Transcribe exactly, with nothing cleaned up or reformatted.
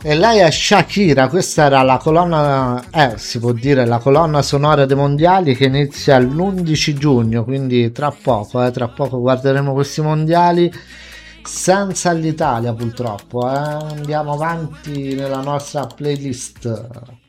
E lei è Shakira, questa era la colonna, eh, si può dire la colonna sonora dei mondiali che inizia l'undici giugno, quindi tra poco, eh, tra poco guarderemo questi mondiali senza l'Italia purtroppo, eh. Andiamo avanti nella nostra playlist.